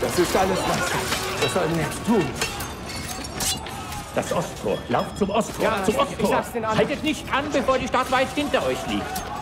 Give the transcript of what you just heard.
Das ist alles, Meister. Was sollen wir jetzt tun? Das Osttor. Lauft zum Osttor. Ja, zum Osttor. ich sag's den anderen. Haltet nicht an, bevor die Stadt weit hinter euch liegt.